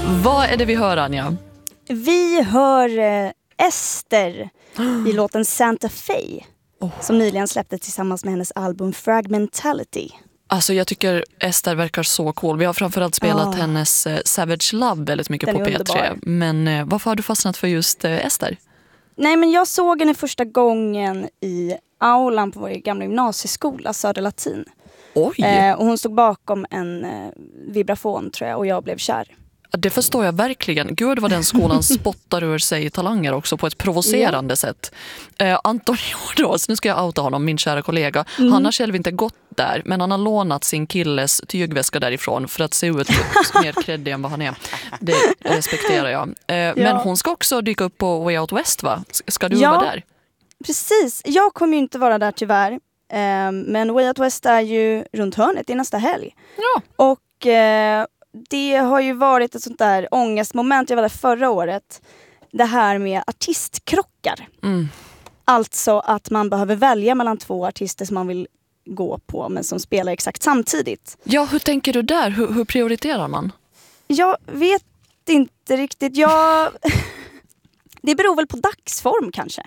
Vad är det vi hör, Anja? Vi hör Ester i låten Santa Fe som nyligen släppte tillsammans med hennes album Fragmentality. Alltså jag tycker Ester verkar så cool. Vi har framförallt spelat hennes Savage Love väldigt mycket Den på är P3. underbar. Men varför har du fastnat för just Ester? Nej, men jag såg henne första gången i aulan på vår gamla gymnasieskola, Söder Latin. Oj! Och hon stod bakom en vibrafon, tror jag, och jag blev kär. Det förstår jag verkligen. Gud vad den skolan spottar ur sig talanger också på ett provocerande sätt. Anton Jordås, nu ska jag outa honom, min kära kollega. Han har själv inte gått där, men han har lånat sin killes tygväska därifrån för att se ut mer kreddig än vad han är. Det respekterar jag. Men hon ska också dyka upp på Way Out West, va? Ska du vara där? Precis. Jag kommer ju inte vara där tyvärr. Men Way Out West är ju runt hörnet i nästa helg. Ja. Och det har ju varit ett sånt där ångestmoment. Jag var där förra året. Det här med artistkrockar. Alltså att man behöver välja mellan två artister som man vill gå på men som spelar exakt samtidigt. Ja, hur tänker du där? Hur prioriterar man? Jag vet inte riktigt. Det beror väl på dagsform kanske.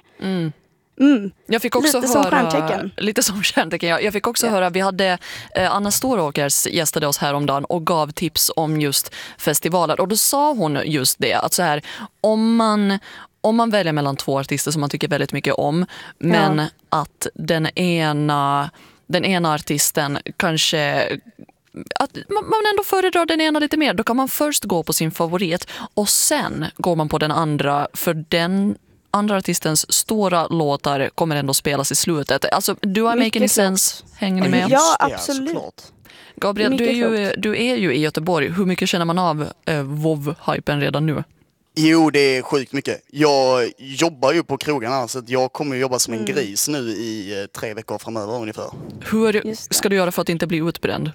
Jag fick också lite höra, som stjärntecken. Lite som stjärntecken. Jag fick också höra, vi hade Anna Storåkers gästade oss häromdagen och gav tips om just festivaler. Och då sa hon just det, att så här, om man väljer mellan två artister som man tycker väldigt mycket om, men att den ena artisten kanske, att man ändå föredrar den ena lite mer, då kan man först gå på sin favorit och sen går man på den andra, för den andra artistens stora låtar kommer ändå spelas i slutet. Alltså, do I make any sense? Hänger ni med? Ja, absolut. Gabriel, du är ju i Göteborg. Hur mycket känner man av WoW-hypen redan nu? Jo, det är sjukt mycket. Jag jobbar ju på krogarna, så att jag kommer jobba som en gris nu i 3 veckor framöver ungefär. Hur ska du göra för att inte bli utbränd?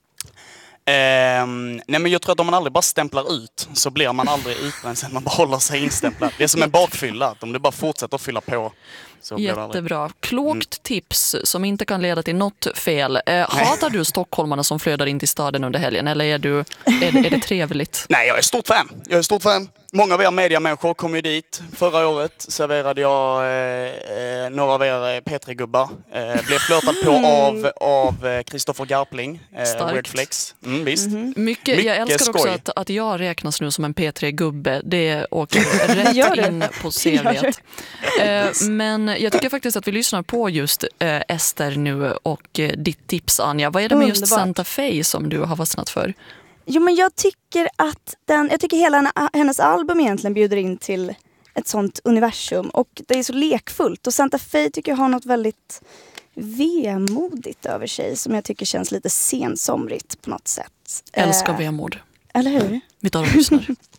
Nej, men jag tror att om man aldrig bara stämplar ut så blir man aldrig utbränd sen man bara håller sig instämplad. Det är som en bakfylla, att om du bara fortsätter att fylla på så blir det aldrig. Jättebra. Klokt tips som inte kan leda till något fel. Hatar du stockholmarna som flödar in till staden under helgen, eller är det trevligt? Nej, jag är stort fan. Många av er mediamänniskor kom ju dit. Förra året serverade jag några av er P3-gubbar. Blev flörtad på av Kristoffer Garpling. Weird Flex. Visst. Mycket, jag älskar skoj. också att jag räknas nu som en P3-gubbe. Det åker rätt in på CV:t. Men jag tycker faktiskt att vi lyssnar på just Ester nu och ditt tips, Anja. Vad är det med just Santa Fe som du har fastnat för? Jo, men jag tycker att hela hennes album egentligen bjuder in till ett sånt universum. Och det är så lekfullt. Och Santa Fe tycker jag har något väldigt vemodigt över sig som jag tycker känns lite sensomrigt på något sätt. Älskar vemod. Eller hur? Vi tar och lyssnar.